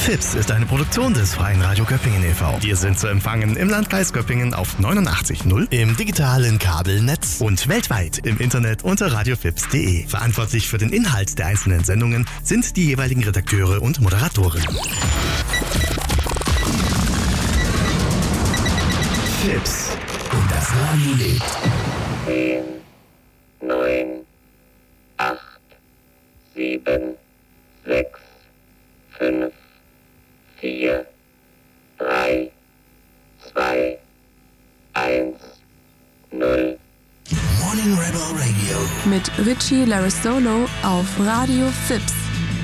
FIPS ist eine Produktion des Freien Radio Göppingen e.V. Wir sind zu empfangen im Landkreis Göppingen auf 89.0, im digitalen Kabelnetz und weltweit im Internet unter radiofips.de. Verantwortlich für den Inhalt der einzelnen Sendungen sind die jeweiligen Redakteure und Moderatoren. FIPS. Und das Radio lebt. 10, 9, 8, 7, 6, 5, 4, 3, 2, 1, 0. Morning Rebel Radio. Mit Richie Larissolo auf Radio FIPS.